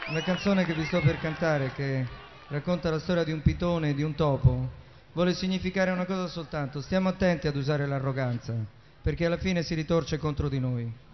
La canzone che vi sto per cantare, che racconta la storia di un pitone e di un topo, vuole significare una cosa soltanto: stiamo attenti ad usare l'arroganza, perché alla fine si ritorce contro di noi.